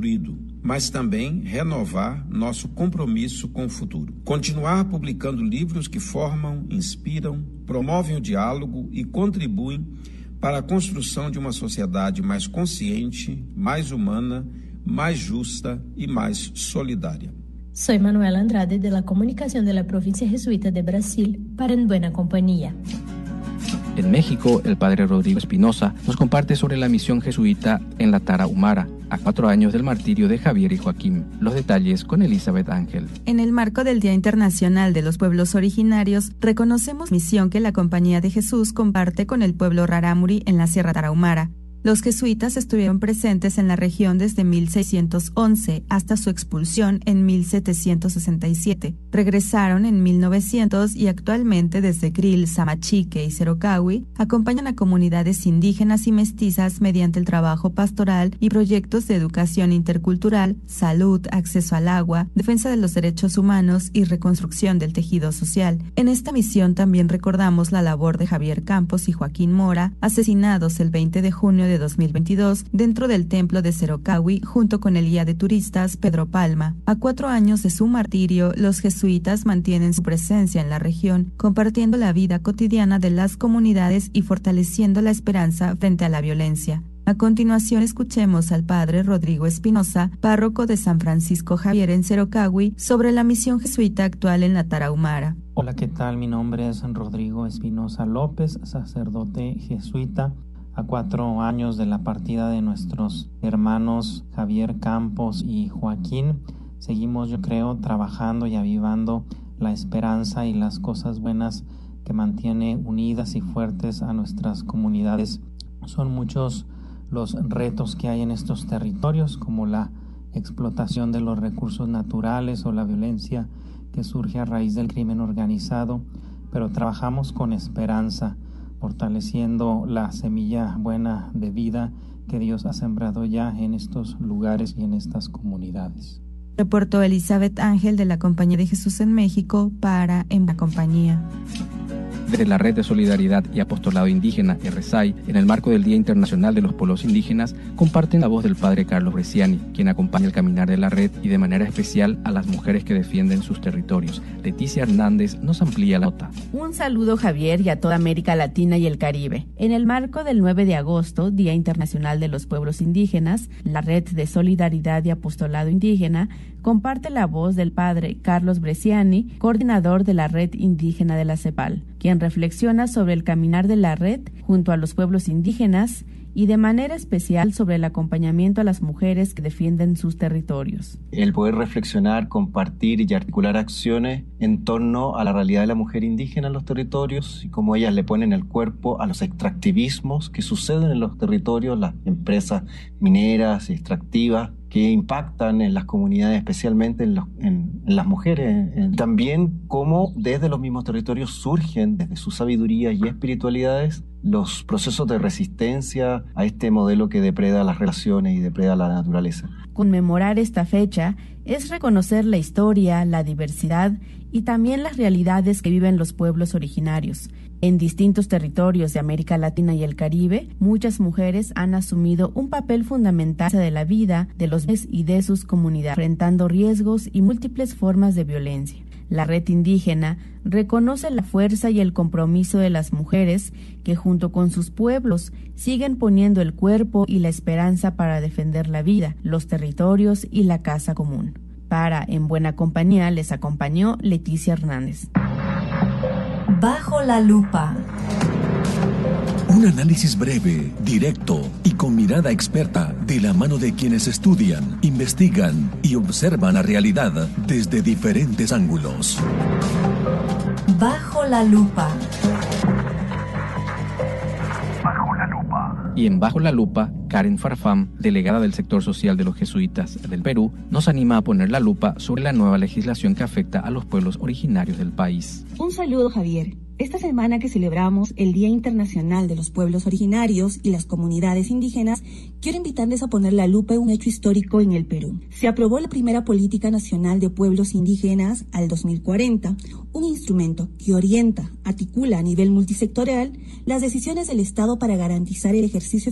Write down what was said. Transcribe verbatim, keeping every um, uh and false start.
construído, mas também renovar nosso compromisso com o futuro. Continuar publicando livros que formam, inspiram, promovem o diálogo e contribuem para a construção de uma sociedade mais consciente, mais humana, más justa y más solidaria. Soy Manuela Andrade de la Comunicación de la Provincia Jesuita de Brasil para En Buena Compañía. En México, el padre Rodrigo Espinosa nos comparte sobre la misión jesuita en la Tarahumara, a cuatro años del martirio de Javier y Joaquín. Los detalles con Elizabeth Ángel. En el marco del Día Internacional de los Pueblos Originarios, reconocemos la misión que la Compañía de Jesús comparte con el pueblo rarámuri en la Sierra Tarahumara. Los jesuitas estuvieron presentes en la región desde mil seiscientos once hasta su expulsión en mil setecientos sesenta y siete. Regresaron en mil novecientos y actualmente desde Krill, Samachique y Cerocahui acompañan a comunidades indígenas y mestizas mediante el trabajo pastoral y proyectos de educación intercultural, salud, acceso al agua, defensa de los derechos humanos y reconstrucción del tejido social. En esta misión también recordamos la labor de Javier Campos y Joaquín Mora, asesinados el veinte de junio de dos mil veintidós dentro del templo de Cerocahui junto con el guía de turistas Pedro Palma. A cuatro años de su martirio, los jesuitas mantienen su presencia en la región, compartiendo la vida cotidiana de las comunidades y fortaleciendo la esperanza frente a la violencia. A continuación escuchemos al padre Rodrigo Espinosa, párroco de San Francisco Javier en Cerocahui, sobre la misión jesuita actual en la Tarahumara. Hola, ¿qué tal? Mi nombre es Rodrigo Espinosa López, sacerdote jesuita. A cuatro años de la partida de nuestros hermanos Javier Campos y Joaquín, seguimos, yo creo, trabajando y avivando la esperanza y las cosas buenas que mantiene unidas y fuertes a nuestras comunidades. Son muchos los retos que hay en estos territorios, como la explotación de los recursos naturales o la violencia que surge a raíz del crimen organizado, pero trabajamos con esperanza, fortaleciendo la semilla buena de vida que Dios ha sembrado ya en estos lugares y en estas comunidades. Reportó Elizabeth Ángel de la Compañía de Jesús en México para En la Compañía. De la Red de Solidaridad y Apostolado Indígena, R S A I, en el marco del Día Internacional de los Pueblos Indígenas, comparten la voz del padre Carlos Bresciani, quien acompaña el caminar de la red y de manera especial a las mujeres que defienden sus territorios. Leticia Hernández nos amplía la nota. Un saludo, Javier, y a toda América Latina y el Caribe. En el marco del nueve de agosto, Día Internacional de los Pueblos Indígenas, la Red de Solidaridad y Apostolado Indígena comparte la voz del padre Carlos Bresciani, coordinador de la Red Indígena de la CEPAL, quien reflexiona sobre el caminar de la red junto a los pueblos indígenas y de manera especial sobre el acompañamiento a las mujeres que defienden sus territorios. El poder reflexionar, compartir y articular acciones en torno a la realidad de la mujer indígena en los territorios y cómo ellas le ponen el cuerpo a los extractivismos que suceden en los territorios, las empresas mineras y extractivas que impactan en las comunidades, especialmente en, los, en, en las mujeres. También cómo desde los mismos territorios surgen, desde su sabiduría y espiritualidades, los procesos de resistencia a este modelo que depreda las relaciones y depreda la naturaleza. Conmemorar esta fecha es reconocer la historia, la diversidad y también las realidades que viven los pueblos originarios. En distintos territorios de América Latina y el Caribe, muchas mujeres han asumido un papel fundamental de la vida de los y de sus comunidades, enfrentando riesgos y múltiples formas de violencia. La red indígena reconoce la fuerza y el compromiso de las mujeres que junto con sus pueblos siguen poniendo el cuerpo y la esperanza para defender la vida, los territorios y la casa común. Para En Buena Compañía les acompañó Leticia Hernández. Bajo la lupa. Un análisis breve, directo y con mirada experta de la mano de quienes estudian, investigan y observan la realidad desde diferentes ángulos. Bajo la lupa. Bajo la lupa. Y en Bajo la Lupa, Karen Farfán, delegada del sector social de los jesuitas del Perú, nos anima a poner la lupa sobre la nueva legislación que afecta a los pueblos originarios del país. Un saludo, Javier. Esta semana que celebramos el Día Internacional de los Pueblos Originarios y las Comunidades Indígenas, quiero invitarles a poner la lupa en un hecho histórico en el Perú. Se aprobó la primera Política Nacional de Pueblos Indígenas al dos mil cuarenta, un instrumento que orienta, articula a nivel multisectorial las decisiones del Estado para garantizar el ejercicio